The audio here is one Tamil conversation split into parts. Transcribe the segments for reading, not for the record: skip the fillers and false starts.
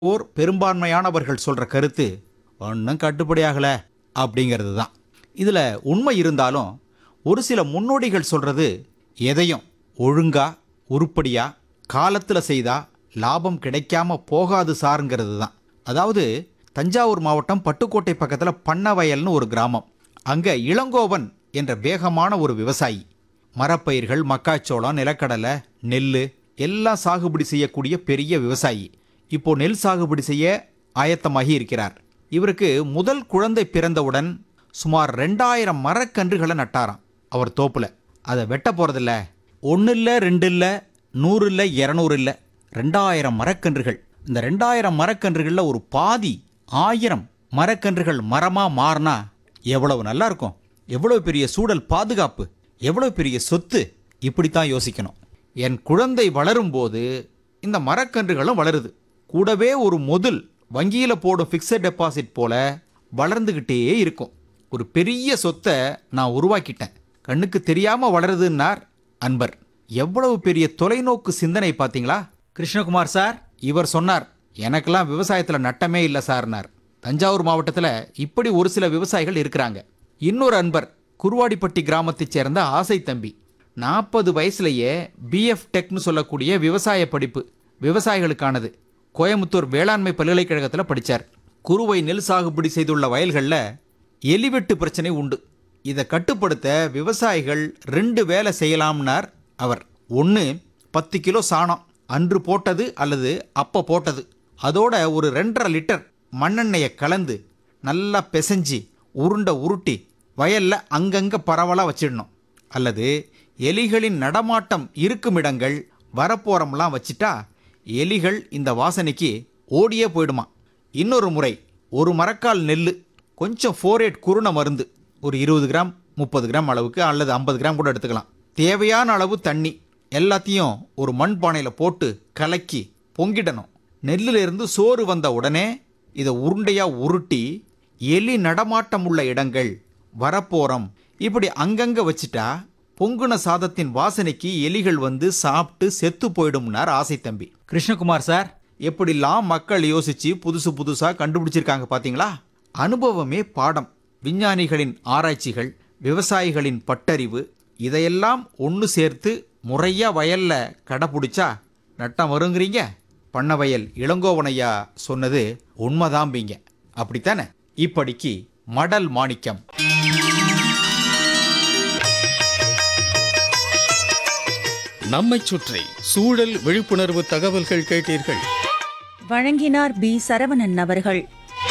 ஓர் பெரும்பான்மையானவர்கள் சொல்ற கருத்து ஒன்றும் கட்டுப்படியாகல அப்படிங்கிறது தான். இதில் உண்மை இருந்தாலும் ஒரு சில முன்னோடிகள் சொல்றது எதையும் ஒழுங்கா உருப்படியா காலத்தில் செய்தா லாபம் கிடைக்காம போகாது சாருங்கிறது தான். அதாவது தஞ்சாவூர் மாவட்டம் பட்டுக்கோட்டை பக்கத்தில் பண்ணவயல்னு ஒரு கிராமம். அங்கே இளங்கோவன் என்ற வேகமான ஒரு விவசாயி மரப்பயிர்கள், மக்காச்சோளம், நிலக்கடலை, நெல் எல்லாம் சாகுபடி செய்யக்கூடிய பெரிய விவசாயி. இப்போ நெல் சாகுபடி செய்ய ஆயத்தமாகி இருக்கிறார். இவருக்கு முதல் குழந்தை பிறந்தவுடன் சுமார் 2000 மரக்கன்றுகளை நட்டாராம் அவர் தோப்புல. அதை வெட்ட போறதில்ல, 1 இல்லை 2 இல்லை 100 இல்லை 200 இல்லை 2000 மரக்கன்றுகள். இந்த 2000 மரக்கன்றுகளில் ஒரு பாதி 1000 மரக்கன்றுகள் மரமா மாறினா எவ்வளவு நல்லா இருக்கும், எவ்வளவு பெரிய சூழல் பாதுகாப்பு, எவ்வளவு பெரிய சொத்து. இப்படித்தான் யோசிக்கணும். என் குழந்தை வளரும் போது இந்த மரக்கன்றுகளும் வளருது. கூடவே ஒரு முதல் வங்கியில் போடும் ஃபிக்ஸட் டெபாசிட் போல வளர்ந்துக்கிட்டே இருக்கும். ஒரு பெரிய சொத்தை நான் உருவாக்கிட்டேன், கண்ணுக்கு தெரியாம வளருதுன்னார் அன்பர். எவ்வளவு பெரிய தொலைநோக்கு சிந்தனை பார்த்தீங்களா கிருஷ்ணகுமார் சார். இவர் சொன்னார், எனக்கெல்லாம் விவசாயத்தில் நட்டமே இல்லை சார்னார். தஞ்சாவூர் மாவட்டத்தில் இப்படி ஒரு சில விவசாயிகள் இருக்கிறாங்க. இன்னொரு அன்பர் குருவாடிப்பட்டி கிராமத்தைச் சேர்ந்த ஆசை தம்பி. 40 வயசுலேயே பிஎஃப் டெக்னு சொல்லக்கூடிய விவசாய படிப்பு, விவசாயிகளுக்கானது, கோயம்புத்தூர் வேளாண்மை பல்கலைக்கழகத்தில் படித்தார். குறுவை நெல் சாகுபடி செய்துள்ள வயல்களில் எலிவெட்டு பிரச்சனை உண்டு. இதை கட்டுப்படுத்த விவசாயிகள் 2 வேலை செய்யலாம்னார் அவர். ஒன்று 10 கிலோ சாணம், அன்று போட்டது அல்லது அப்போ போட்டது, அதோட ஒரு 2.5 லிட்டர் மண்ணெண்ணெயை கலந்து நல்லா பிசைஞ்சு உருட்டி வயலில் அங்கங்கே பரவலாக வச்சிடணும். அல்லது எலிகளின் நடமாட்டம் இருக்கும் இடங்கள் வரப்போரம்லாம் வச்சிட்டா எலிகள் இந்த வாசனைக்கு ஓடியே போயிடுமா. இன்னொரு முறை ஒரு மரக்கால் நெல், கொஞ்சம் ஃபோரேட் குருண மருந்து, ஒரு 20 கிராம் 30 கிராம் அளவுக்கு அல்லது 50 கிராம் கூட எடுத்துக்கலாம். தேவையான அளவு தண்ணி எல்லாத்தையும் ஒரு மண் பானையில் போட்டு கலக்கி பொங்கிடணும். நெல்லிலிருந்து சோறு வந்த உடனே இதை உருண்டையாக உருட்டி எலி நடமாட்டம் உள்ள இடங்கள், வரப்போரம், இப்படி அங்கங்கே வச்சுட்டா பொங்குன சாதத்தின் வாசனைக்கு எலிகள் வந்து சாப்பிட்டு செத்து போயிடும்னார் ஆசை தம்பி. கிருஷ்ணகுமார் சார், எப்படிலாம் மக்கள் யோசிச்சு புதுசாக கண்டுபிடிச்சிருக்காங்க பார்த்தீங்களா. அனுபவமே பாடம். விஞ்ஞானிகளின் ஆராய்ச்சிகள், விவசாயிகளின் பட்டறிவு, இதையெல்லாம் ஒன்று சேர்த்து முறையாக வயலில் கடைப்பிடிச்சா நட்டம் வருங்கிறீங்க. பண்ணவயல் இளங்கோவனையா சொன்னது உண்மைதாம்பிங்க. அப்படித்தானே? இப்படிக்கு மடல் மாணிக்கம். நம்மைச் சுற்றி சூழல் விழிப்புணர்வு தகவல்கள் கேட்டீர்கள். வழங்கினார் பி. சரவணன் அவர்கள்.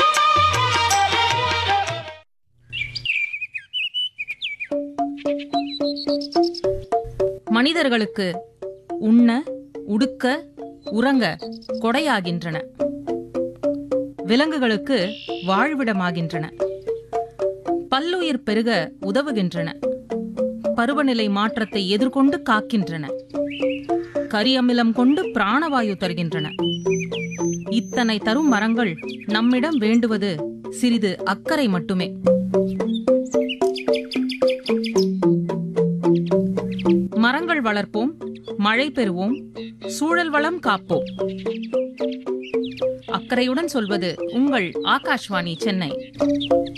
மனிதர்களுக்கு உண்ண, உடுக்க, உறங்க கொடையாகின்றன. விலங்குகளுக்கு வாழ்விடமாகின்றன. பல்லுயிர் பெருக உதவுகின்றன. பருவநிலை மாற்றத்தை எதிர்கொண்டு காக்கின்றன. கரியமிலம் கொண்டு பிராணவாயு தருகின்றன. இத்தனை தரும் மரங்கள் நம்மிடம் வேண்டுவது சிறிது அக்கறை மட்டுமே. மரங்கள் வளர்ப்போம், மழை பெறுவோம், சூழல் வளம் காப்போம். அக்கறையுடன் சொல்வது உங்கள் ஆகாஷ்வாணி சென்னை.